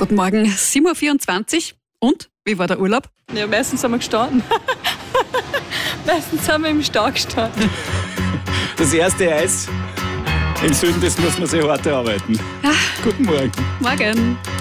Guten Morgen, 7.24 Uhr. Und, wie war der Urlaub? Ja, meistens haben wir gestanden. Meistens haben wir im Stau gestanden. Das erste Eis im Süden, das muss man sich hart erarbeiten. Ja. Guten Morgen. Morgen.